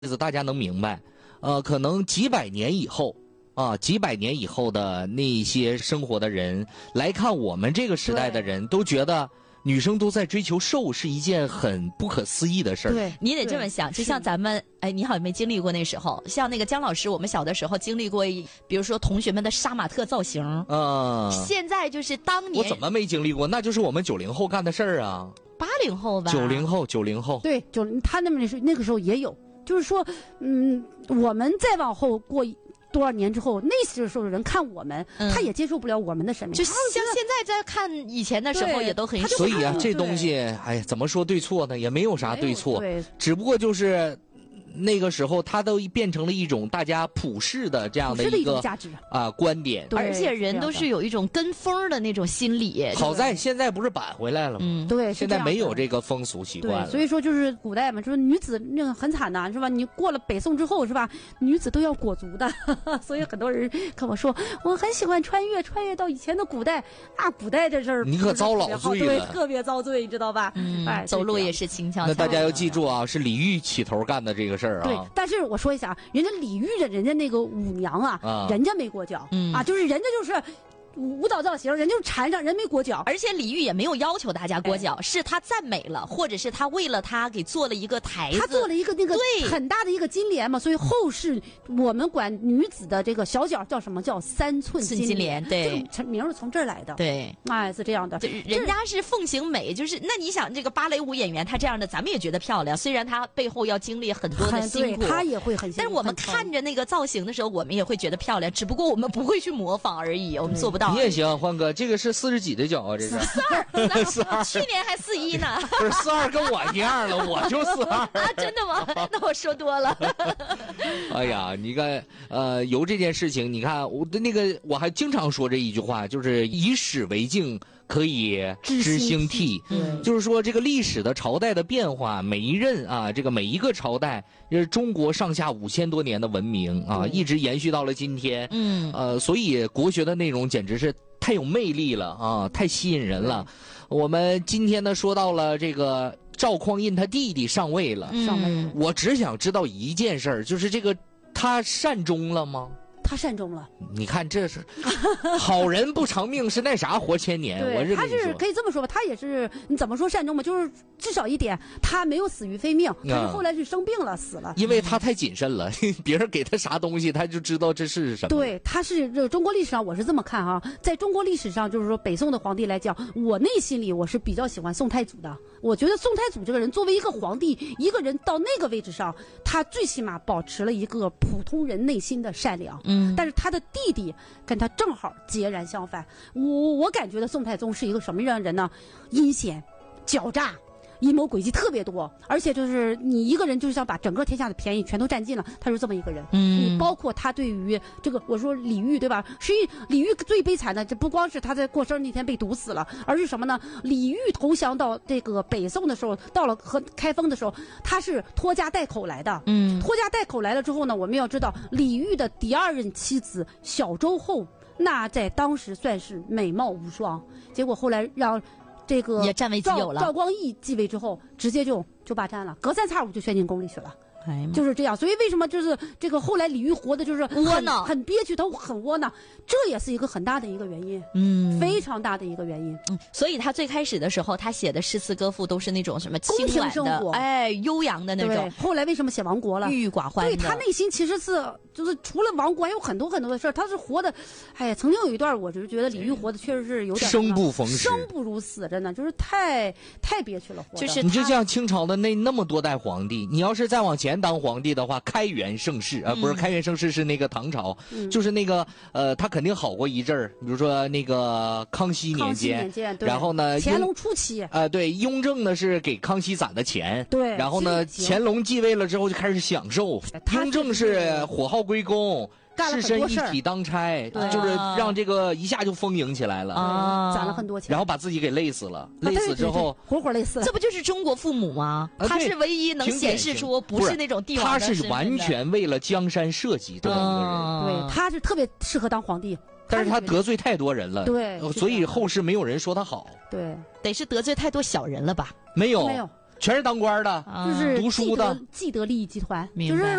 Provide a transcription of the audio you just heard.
大家能明白，可能几百年以后啊，几百年以后的那些生活的人来看我们这个时代的人，都觉得女生都在追求瘦是一件很不可思议的事儿。 对，你得这么想，就像咱们，哎，你好像没经历过那时候，像那个姜老师，我们小的时候经历过比如说同学们的杀马特造型，现在就是当年我怎么没经历过？那就是我们90后干的事儿啊。 80后吧 90后， 对，他那个时候也有，就是说，我们再往后过多少年之后，那时候的人看我们，他也接受不了我们的审美， 就像现在在看以前的时候也都很所以啊，这东西，哎呀，怎么说对错呢？也没有啥对错，只不过就是那个时候，它都变成了一种大家普世的这样的一个价值观点， 而且人都是有一种跟风的那种心理。 好在现在不是扳回来了吗？ 对， 现在没有这个风俗习惯了。 所以说就是古代嘛，就是女子那个很惨的，是吧？你过了北宋之后，是吧？女子都要裹足的，所以很多人跟我说，我很喜欢穿越到以前的古代啊，古代这事儿你可遭老罪了， 对，特别遭罪，你知道吧？哎， 走路也是轻巧。 那大家要记住啊，是李煜起头干的这个事儿啊。 对，但是我说一下，人家李煜人家那个舞娘啊，人家没裹脚啊，就是人家就是舞蹈造型，人家就缠上，人没裹脚。 而且李煜也没有要求大家裹脚，是他赞美了，或者是他为了他给做了一个台子， 他做了一个那个很大的一个金莲嘛，所以后世我们管女子的这个小脚叫什么？叫3寸金莲。 对， 这个名是从这儿来的。 对， 哎，是这样的。 人家是奉行美，就是那你想这个芭蕾舞演员他这样的，咱们也觉得漂亮，虽然他背后要经历很多的辛苦， 他也会很辛苦。 但是我们看着那个造型的时候，我们也会觉得漂亮，只不过我们不会去模仿而已，我们做不到。 你也行，欢哥，这个是40几的脚啊，这是 42，去年还41呢。 不是42跟我一样了，我就42啊， 真的吗？那我说多了。 哎呀，你看，由这件事情，你看我的那个，我还经常说这一句话，就是以史为镜，可以知兴替。就是说这个历史的朝代的变化，每一任啊，这个每一个朝代，中国上下5000多年的文明啊，一直延续到了今天。所以国学的内容简直是太有魅力了啊，太吸引人了。我们今天呢说到了这个赵匡胤他弟弟上位了，我只想知道一件事儿，就是这个他善终了吗？ 他善终了。 你看，这是好人不长命，是那啥活千年。我认为他是可以这么说吧，他也是你怎么说善终嘛？就是至少一点，他没有死于非命，他是后来是生病了死了。 因为他太谨慎了，别人给他啥东西，他就知道这是什么。 对，他是中国历史上我是这么看哈，在中国历史上就是说北宋的皇帝来讲，我内心里我是比较喜欢宋太祖的。我觉得宋太祖这个人作为一个皇帝，一个人到那个位置上，他最起码保持了一个普通人内心的善良。但是他的弟弟跟他正好截然相反。我感觉的宋太宗是一个什么样的人呢？阴险、狡诈、阴谋诡计特别多，而且就是你一个人就是想把整个天下的便宜全都占尽了，他是这么一个人。你包括他对于这个，我说李煜对吧？实际李煜最悲惨的，这不光是他在过生日那天被毒死了，而是什么呢？李煜投降到这个北宋的时候，到了开封的时候，他是拖家带口来的。拖家带口来了之后呢，我们要知道李煜的第2任妻子小周后，那在当时算是美貌无双，结果后来让这个也占为己有了。 赵光义继位之后，直接就罢詹了，隔3差5就宣进宫里去了。就是这样，所以为什么就是这个后来李煜活的就是窝囊， 很憋屈，他很窝囊，这也是一个很大的一个原因，非常大的一个原因。 所以他最开始的时候，他写的诗词歌赋都是那种什么清宫廷生活，哎，悠扬的那种。 后来为什么写亡国了？ 郁郁寡欢。 对，他内心其实是就是除了亡国，还有很多很多的事儿。他是活的，哎呀，曾经有一段，我就觉得李煜活的确实是有点生不逢时， 生不如死，真的就是太憋屈了。 就是你就像清朝的那么多代皇帝，你要是再往前当皇帝的话，开元盛世不是开元盛世，是那个唐朝，就是那个他肯定好过一阵儿，比如说那个康熙年间，然后呢乾隆初期， 对，雍正呢是给康熙攒的钱， 对， 然后呢乾隆继位了之后就开始享受，雍正是火耗归公。士绅一体当差，就是让这个一下就丰盈起来了， 攒了很多钱， 然后把自己给累死了，累死之后活累死了。 这不就是中国父母吗？他是唯一能显示出不是那种帝王的身份的。 他是完全为了江山社稷这么一个人，对，他是特别适合当皇帝。 但是他得罪太多人了， 对， 所以后世没有人说他好。 对， 得是得罪太多小人了吧？ 没有。 全是当官的， 就是读书的既得利益集团， 明白就是